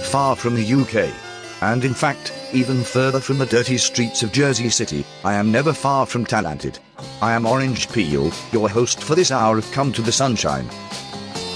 far from the UK. And in fact, even further from the dirty streets of Jersey City, I am never far from talented. I am Orange Peel, your host for this hour of Come to the Sunshine.